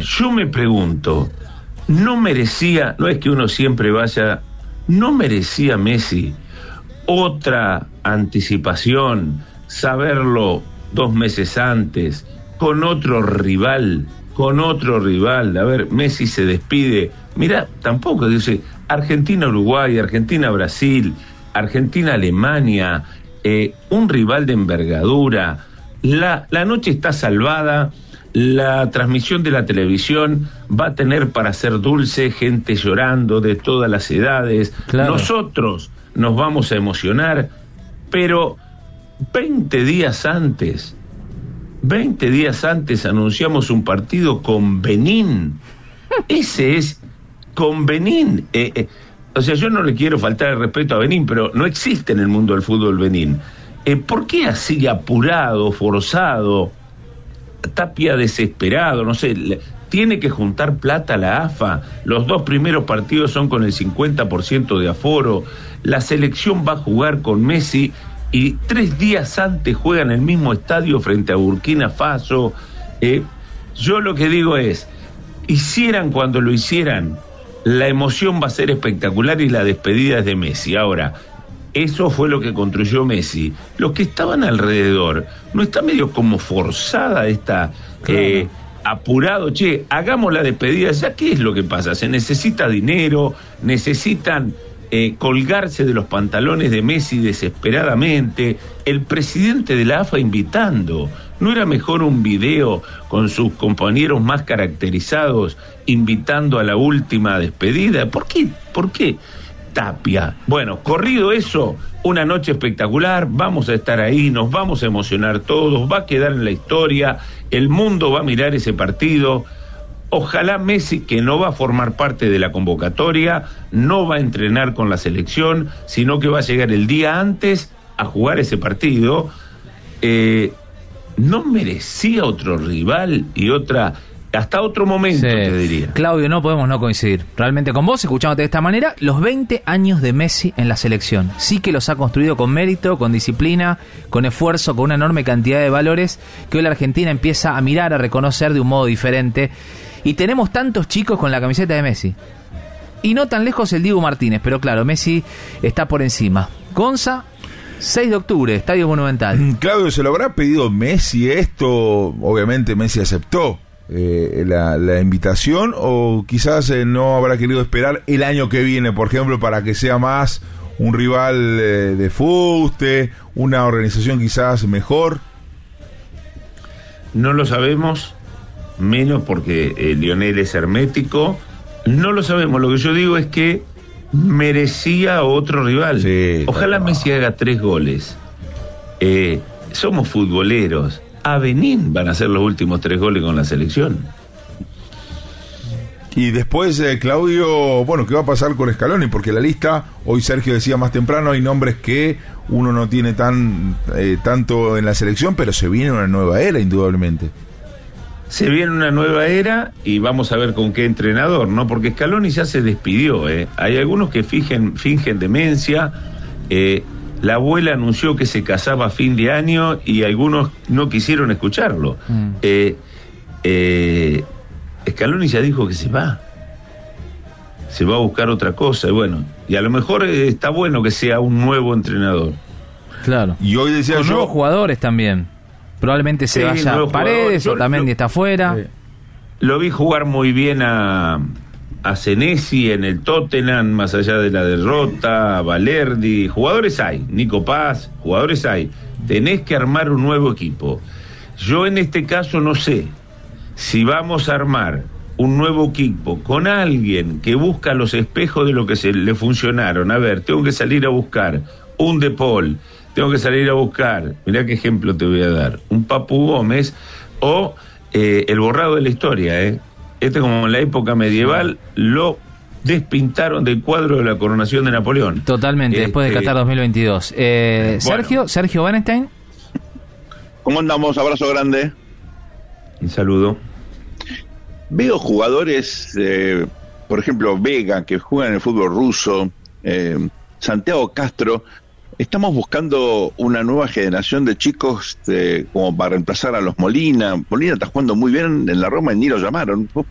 yo me pregunto, no es que uno siempre vaya, no merecía Messi otra anticipación, saberlo 2 meses antes, con otro rival. A ver, Messi se despide. Mirá, tampoco dice Argentina-Uruguay, Argentina-Brasil, Argentina-Alemania, un rival de envergadura. La noche está salvada. La transmisión de la televisión va a tener para ser dulce, gente llorando de todas las edades. Claro. Nosotros nos vamos a emocionar, pero 20 días antes anunciamos un partido con Benín. Ese es con Benín. O sea, yo no le quiero faltar el respeto a Benín, pero no existe en el mundo del fútbol Benín. ¿Por qué así apurado, forzado? Tapia desesperado, no sé, tiene que juntar plata a la AFA. Los 2 primeros partidos son con el 50% de aforo. La selección va a jugar con Messi y 3 días antes juega en el mismo estadio frente a Burkina Faso. Yo lo que digo es, hicieran cuando lo hicieran, la emoción va a ser espectacular y la despedida es de Messi. Ahora, eso fue lo que construyó Messi. Los que estaban alrededor, ¿no está medio como forzada esta, claro, apurado? Che, hagamos la despedida. ¿Ya qué es lo que pasa? Se necesita dinero, necesitan colgarse de los pantalones de Messi desesperadamente. El presidente de la AFA invitando. ¿No era mejor un video con sus compañeros más caracterizados invitando a la última despedida? ¿Por qué Tapia? Bueno, corrido eso, una noche espectacular, vamos a estar ahí, nos vamos a emocionar todos, va a quedar en la historia, el mundo va a mirar ese partido. Ojalá Messi, que no va a formar parte de la convocatoria, no va a entrenar con la selección, sino que va a llegar el día antes a jugar ese partido. No merecía otro rival y hasta otro momento, sí, te diría. Claudio, no podemos no coincidir. Realmente con vos, escuchándote de esta manera, los 20 años de Messi en la selección. Sí que los ha construido con mérito, con disciplina, con esfuerzo, con una enorme cantidad de valores que hoy la Argentina empieza a mirar, a reconocer de un modo diferente. Y tenemos tantos chicos con la camiseta de Messi. Y no tan lejos el Diego Martínez, pero claro, Messi está por encima. Gonza, 6 de octubre, Estadio Monumental. Claudio, ¿se lo habrá pedido Messi esto? Obviamente Messi aceptó la invitación, o quizás no habrá querido esperar el año que viene, por ejemplo, para que sea más un rival de fuste, una organización quizás mejor. No lo sabemos, menos porque Lionel es hermético. No lo sabemos. Lo que yo digo es que merecía otro rival. Sí, ojalá Messi haga 3 goles. Somos futboleros. A Benín van a ser los últimos 3 goles con la selección. Y después, Claudio, bueno, ¿qué va a pasar con Scaloni? Porque la lista, hoy Sergio decía más temprano, hay nombres que uno no tiene tanto en la selección, pero se viene una nueva era, indudablemente. Se viene una nueva era y vamos a ver con qué entrenador, ¿no? Porque Scaloni ya se despidió, Hay algunos que fingen demencia. La abuela anunció que se casaba a fin de año y algunos no quisieron escucharlo. Scaloni ya dijo que se va a buscar otra cosa, y a lo mejor está bueno que sea un nuevo entrenador. Claro. Y hoy decía con nuevos jugadores también. Probablemente se vaya Paredes, Otamendi está afuera. Lo vi jugar muy bien a Senesi en el Tottenham, más allá de la derrota, a Valerdi. Jugadores hay, Nico Paz, jugadores hay. Tenés que armar un nuevo equipo. Yo en este caso no sé si vamos a armar un nuevo equipo con alguien que busca los espejos de lo que se le funcionaron. A ver, tengo que salir a buscar un De Paul, tengo que salir a buscar, mirá qué ejemplo te voy a dar, un Papu Gómez o el borrado de la historia, como en la época medieval lo despintaron del cuadro de la coronación de Napoleón. Totalmente, después de Qatar 2022. Sergio Bernstein. ¿Cómo andamos? Abrazo grande. Un saludo. Veo jugadores, por ejemplo, Vega, que juega en el fútbol ruso, Santiago Castro. Estamos buscando una nueva generación de chicos como para reemplazar a los Molina. Molina está jugando muy bien en la Roma y ni lo llamaron.